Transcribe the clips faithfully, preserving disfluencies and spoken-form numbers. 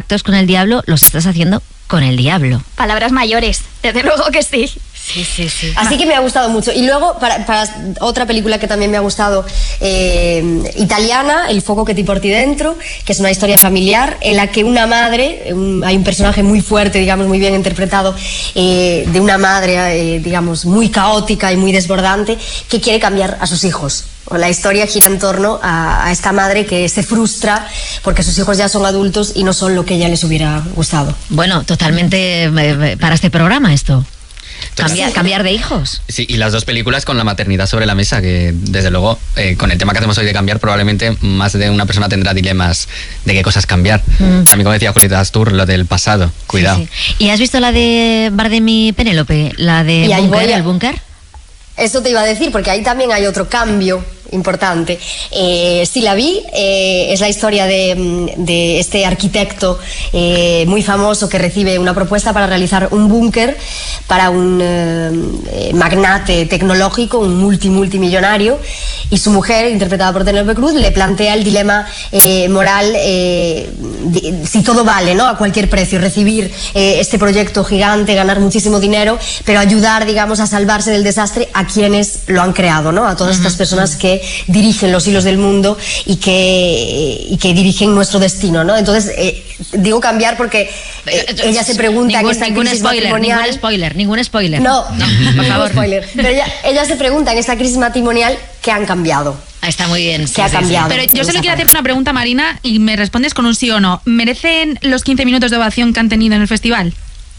pactos con el diablo los estás haciendo con el diablo. Palabras mayores, desde luego que sí. Sí, sí, sí. Así que me ha gustado mucho. Y luego, para, para otra película que también me ha gustado, eh, italiana, El foco que ti porti dentro, que es una historia familiar en la que una madre, un, hay un personaje muy fuerte, digamos, muy bien interpretado, eh, de una madre, eh, digamos, muy caótica y muy desbordante, que quiere cambiar a sus hijos. La historia gira en torno a, a esta madre que se frustra porque sus hijos ya son adultos y no son lo que ella les hubiera gustado. Bueno, totalmente eh, para este programa esto. Cambiar, cambiar de hijos. Sí, y las dos películas con la maternidad sobre la mesa, que desde luego, eh, con el tema que hacemos hoy de cambiar, probablemente más de una persona tendrá dilemas de qué cosas cambiar. Mm. También, como decía Julieta Astur, lo del pasado, cuidado. Sí, sí. ¿Y has visto la de Bardem y Penélope? La de Búnker, el Búnker. Eso te iba a decir, porque ahí también hay otro cambio importante. Eh, sí la vi, eh, es la historia de, de este arquitecto eh, muy famoso que recibe una propuesta para realizar un búnker para un eh, magnate tecnológico, un multi multimillonario, y su mujer, interpretada por Penélope Cruz, le plantea el dilema eh, moral, eh, de, si todo vale, ¿no? A cualquier precio, recibir eh, este proyecto gigante, ganar muchísimo dinero, pero ayudar, digamos, a salvarse del desastre a quienes lo han creado, ¿no? A todas uh-huh. estas personas que dirigen los hilos del mundo y que, y que dirigen nuestro destino, ¿no? Entonces, eh, digo cambiar porque eh, ella se pregunta ningún, en esta ningún crisis spoiler, matrimonial... Ningún spoiler, ningún spoiler. No, no por favor. Spoiler. Pero ella, ella se pregunta en esta crisis matrimonial qué han cambiado. Está muy bien. ¿Qué sí, ha sí, cambiado? Sí. Pero yo solo quiero hacerte una pregunta, Marina, y me respondes con un sí o no. ¿Merecen los quince minutos de ovación que han tenido en el festival?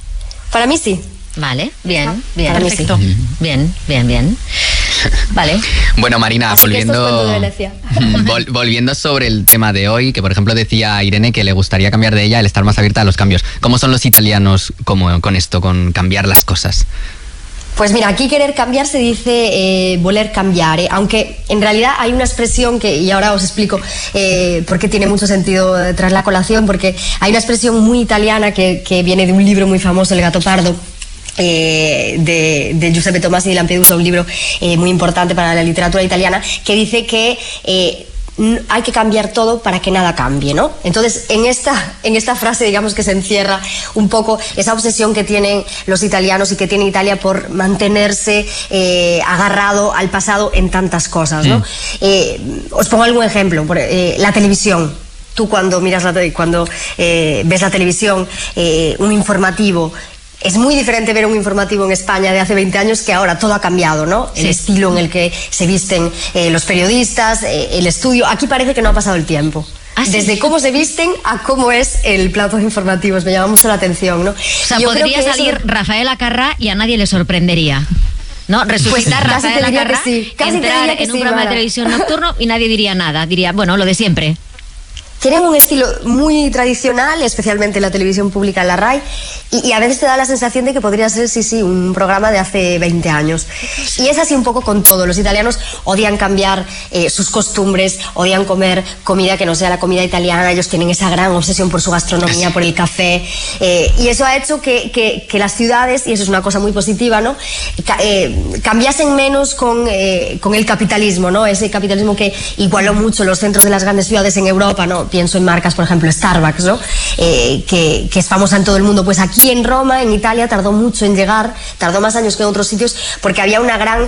Para mí sí. Vale, bien, bien. Para Perfecto. Mí sí. Bien, bien, bien. Vale. Bueno, Marina, Así volviendo, vol, volviendo sobre el tema de hoy, que por ejemplo decía Irene que le gustaría cambiar de ella el estar más abierta a los cambios. ¿Cómo son los italianos como, con esto, con cambiar las cosas? Pues mira, aquí querer cambiar se dice eh, voler cambiare, aunque en realidad hay una expresión que, y ahora os explico eh, por qué tiene mucho sentido eh, tras la colación, porque hay una expresión muy italiana que, que viene de un libro muy famoso, El Gattopardo, Eh, de, de Giuseppe Tomasi di Lampedusa, un libro eh, muy importante para la literatura italiana, que dice que eh, hay que cambiar todo para que nada cambie, ¿no? Entonces, en esta, en esta frase, digamos que se encierra un poco esa obsesión que tienen los italianos y que tiene Italia por mantenerse eh, agarrado al pasado en tantas cosas, ¿no? Mm. Eh, os pongo algún ejemplo. Por, eh, la televisión. Tú cuando miras la cuando eh, ves la televisión, eh, un informativo. Es muy diferente ver un informativo en España de hace veinte años que ahora todo ha cambiado, ¿no? El sí. estilo en el que se visten eh, los periodistas, eh, el estudio. Aquí parece que no ha pasado el tiempo. ¿Ah, sí? Desde cómo se visten a cómo es el plato de informativos. Me llama mucho la atención, ¿no? O sea, Yo podría salir eso... Rafael Acarrá y a nadie le sorprendería. ¿No? Resucitar pues, Rafael Acarrá, sí. entrar en un sí, programa de televisión nocturno y nadie diría nada. Diría, bueno, lo de siempre. Tienen un estilo muy tradicional, especialmente en la televisión pública, en la RAI, y, y a veces te da la sensación de que podría ser, sí, sí, un programa de hace veinte años. Y es así un poco con todo. Los italianos odian cambiar eh, sus costumbres, odian comer comida que no sea la comida italiana. Ellos tienen esa gran obsesión por su gastronomía, por el café, eh, y eso ha hecho que, que, que las ciudades, y eso es una cosa muy positiva, ¿no? Ca eh, cambiasen menos con, eh, con el capitalismo, ¿no? Ese capitalismo que igualó mucho los centros de las grandes ciudades en Europa, ¿no? Pienso en marcas, por ejemplo, Starbucks, ¿no? Eh, que, que es famosa en todo el mundo. Pues aquí en Roma, en Italia, tardó mucho en llegar, tardó más años que en otros sitios, porque había una gran,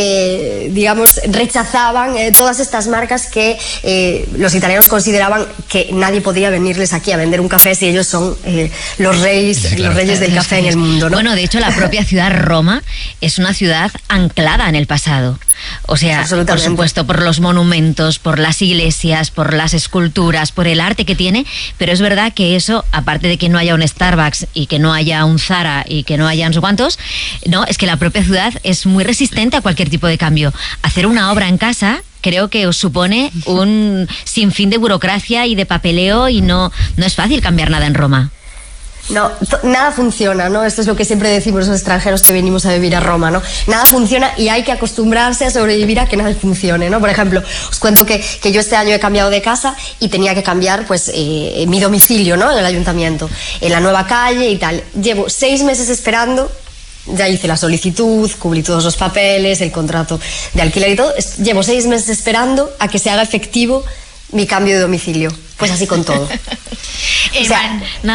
eh, digamos, rechazaban eh, todas estas marcas que eh, los italianos consideraban que nadie podía venirles aquí a vender un café si ellos son eh, los reyes, sí, claro. los reyes del café en el mundo, ¿no? Bueno, de hecho, la propia ciudad Roma es una ciudad anclada en el pasado. O sea, por supuesto, por los monumentos, por las iglesias, por las esculturas, por el arte que tiene, pero es verdad que eso, aparte de que no haya un Starbucks y que no haya un Zara y que no haya no sé cuántos, no, es que la propia ciudad es muy resistente a cualquier tipo de cambio. Hacer una obra en casa creo que os supone un sinfín de burocracia y de papeleo y no, no es fácil cambiar nada en Roma. No, nada funciona, ¿no? Esto es lo que siempre decimos los extranjeros que venimos a vivir a Roma, ¿no? Nada funciona y hay que acostumbrarse a sobrevivir a que nada funcione, ¿no? Por ejemplo, os cuento que, que yo este año he cambiado de casa y tenía que cambiar, pues, eh, mi domicilio, ¿no? En el ayuntamiento, en la nueva calle y tal. Llevo seis meses esperando. Ya hice la solicitud, cubrí todos los papeles, el contrato de alquiler y todo. Llevo seis meses esperando a que se haga efectivo mi cambio de domicilio. Pues así con todo. O sea,